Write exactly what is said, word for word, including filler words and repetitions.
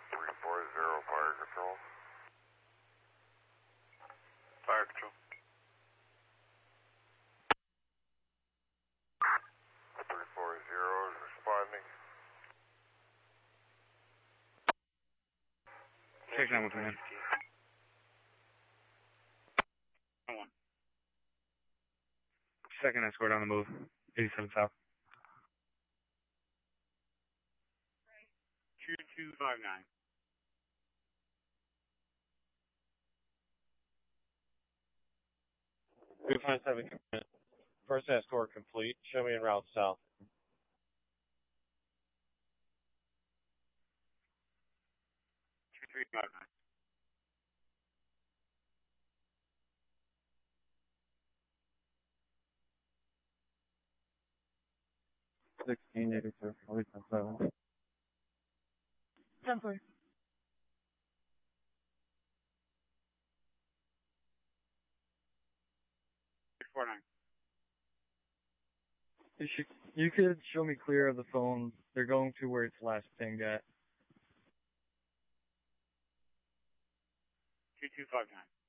three four zero, fire control. Fire control. three four zero is responding. Check that one, man. One. Second escort on the move. eighty-seven South. two two five nine. two five seven, first escort complete. Show me en route south. two three five nine. sixteen eighty-two, eighty-seven seven. ten four. six four nine. You, should, you could show me clear of the phone. They're going to where it's last pinged at. two two five nine.